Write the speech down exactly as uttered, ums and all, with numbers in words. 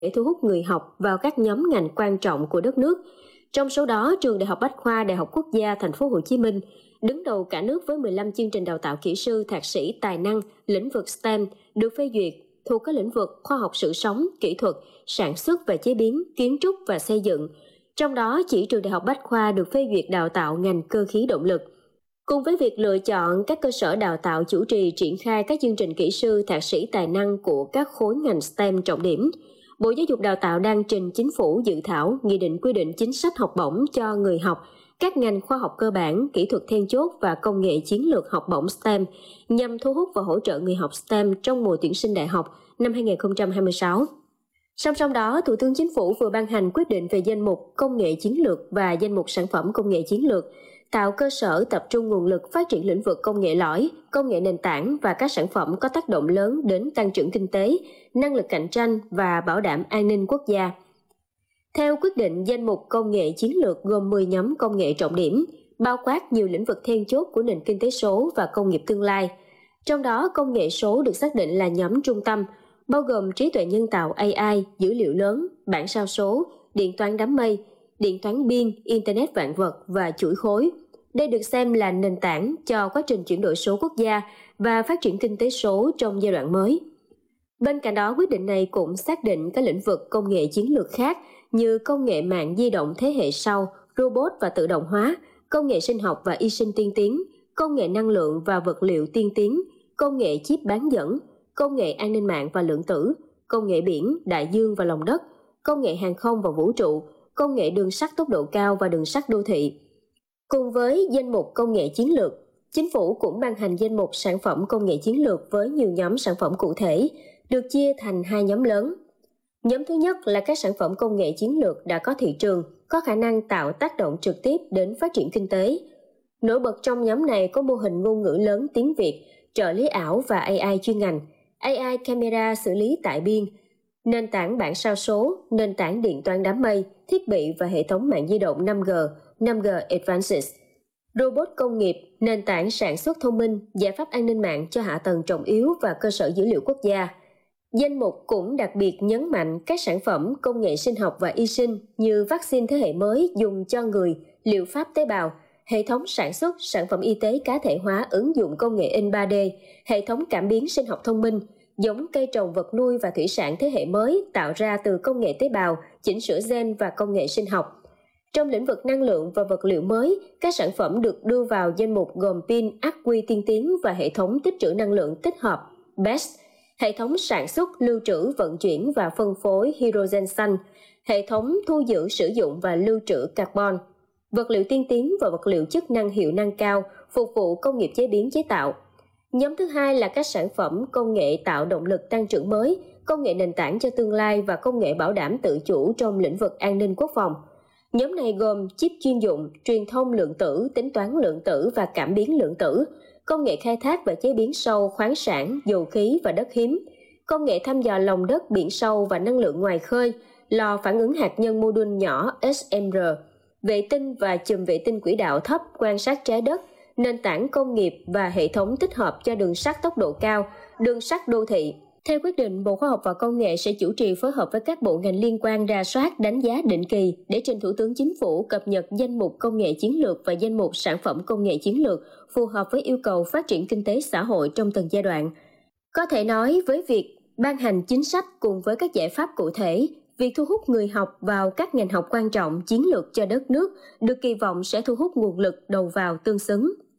để thu hút người học vào các nhóm ngành quan trọng của đất nước. Trong số đó, Trường Đại học Bách khoa Đại học Quốc gia Thành phố Hồ Chí Minh đứng đầu cả nước với mười lăm chương trình đào tạo kỹ sư, thạc sĩ, tài năng, lĩnh vực ét tê e em được phê duyệt thuộc các lĩnh vực khoa học sự sống, kỹ thuật, sản xuất và chế biến, kiến trúc và xây dựng. Trong đó, chỉ Trường Đại học Bách khoa được phê duyệt đào tạo ngành cơ khí động lực. Cùng với việc lựa chọn các cơ sở đào tạo chủ trì triển khai các chương trình kỹ sư, thạc sĩ tài năng của các khối ngành ét tê e em trọng điểm, Bộ Giáo dục Đào tạo đang trình Chính phủ dự thảo nghị định quy định chính sách học bổng cho người học các ngành khoa học cơ bản, kỹ thuật then chốt và công nghệ chiến lược học bổng ét tê e em nhằm thu hút và hỗ trợ người học ét tê e em trong mùa tuyển sinh đại học năm hai nghìn không trăm hai mươi sáu. Song song đó, Thủ tướng Chính phủ vừa ban hành quyết định về danh mục công nghệ chiến lược và danh mục sản phẩm công nghệ chiến lược, tạo cơ sở tập trung nguồn lực phát triển lĩnh vực công nghệ lõi, công nghệ nền tảng và các sản phẩm có tác động lớn đến tăng trưởng kinh tế, năng lực cạnh tranh và bảo đảm an ninh quốc gia. Theo quyết định, danh mục công nghệ chiến lược gồm mười nhóm công nghệ trọng điểm, bao quát nhiều lĩnh vực then chốt của nền kinh tế số và công nghiệp tương lai. Trong đó, công nghệ số được xác định là nhóm trung tâm, bao gồm trí tuệ nhân tạo A I, dữ liệu lớn, bản sao số, điện toán đám mây, điện toán biên, Internet vạn vật và chuỗi khối. Đây được xem là nền tảng cho quá trình chuyển đổi số quốc gia và phát triển kinh tế số trong giai đoạn mới. Bên cạnh đó, quyết định này cũng xác định các lĩnh vực công nghệ chiến lược khác như công nghệ mạng di động thế hệ sau, robot và tự động hóa, công nghệ sinh học và y sinh tiên tiến, công nghệ năng lượng và vật liệu tiên tiến, công nghệ chip bán dẫn, công nghệ an ninh mạng và lượng tử, công nghệ biển, đại dương và lòng đất, công nghệ hàng không và vũ trụ, công nghệ đường sắt tốc độ cao và đường sắt đô thị. Cùng với danh mục công nghệ chiến lược, Chính phủ cũng ban hành danh mục sản phẩm công nghệ chiến lược với nhiều nhóm sản phẩm cụ thể, được chia thành hai nhóm lớn. Nhóm thứ nhất là các sản phẩm công nghệ chiến lược đã có thị trường, có khả năng tạo tác động trực tiếp đến phát triển kinh tế. Nổi bật trong nhóm này có mô hình ngôn ngữ lớn tiếng Việt, trợ lý ảo và A I chuyên ngành, A I camera xử lý tại biên, nền tảng bản sao số, nền tảng điện toán đám mây, thiết bị và hệ thống mạng di động năm G, năm G Advanced, robot công nghiệp, nền tảng sản xuất thông minh, giải pháp an ninh mạng cho hạ tầng trọng yếu và cơ sở dữ liệu quốc gia. Danh mục cũng đặc biệt nhấn mạnh các sản phẩm công nghệ sinh học và y sinh như vaccine thế hệ mới dùng cho người, liệu pháp tế bào, hệ thống sản xuất, sản phẩm y tế cá thể hóa ứng dụng công nghệ in ba D, hệ thống cảm biến sinh học thông minh, giống cây trồng vật nuôi và thủy sản thế hệ mới tạo ra từ công nghệ tế bào, chỉnh sửa gen và công nghệ sinh học. Trong lĩnh vực năng lượng và vật liệu mới, các sản phẩm được đưa vào danh mục gồm pin ắc quy tiên tiến và hệ thống tích trữ năng lượng tích hợp B E S S, hệ thống sản xuất, lưu trữ, vận chuyển và phân phối hydrogen xanh, hệ thống thu giữ, sử dụng và lưu trữ carbon, vật liệu tiên tiến và vật liệu chức năng hiệu năng cao phục vụ công nghiệp chế biến chế tạo. Nhóm thứ hai là các sản phẩm công nghệ tạo động lực tăng trưởng mới, công nghệ nền tảng cho tương lai và công nghệ bảo đảm tự chủ trong lĩnh vực an ninh quốc phòng. Nhóm này gồm chip chuyên dụng, truyền thông lượng tử, tính toán lượng tử và cảm biến lượng tử, công nghệ khai thác và chế biến sâu khoáng sản, dầu khí và đất hiếm, công nghệ thăm dò lòng đất, biển sâu và năng lượng ngoài khơi, lò phản ứng hạt nhân mô đun nhỏ S M R, vệ tinh và chùm vệ tinh quỹ đạo thấp quan sát trái đất, nền tảng công nghiệp và hệ thống tích hợp cho đường sắt tốc độ cao, đường sắt đô thị. Theo quyết định, Bộ Khoa học và Công nghệ sẽ chủ trì phối hợp với các bộ ngành liên quan rà soát, đánh giá định kỳ để trình Thủ tướng Chính phủ cập nhật danh mục công nghệ chiến lược và danh mục sản phẩm công nghệ chiến lược phù hợp với yêu cầu phát triển kinh tế xã hội trong từng giai đoạn. Có thể nói, với việc ban hành chính sách cùng với các giải pháp cụ thể, việc thu hút người học vào các ngành học quan trọng chiến lược cho đất nước được kỳ vọng sẽ thu hút nguồn lực đầu vào tương xứng.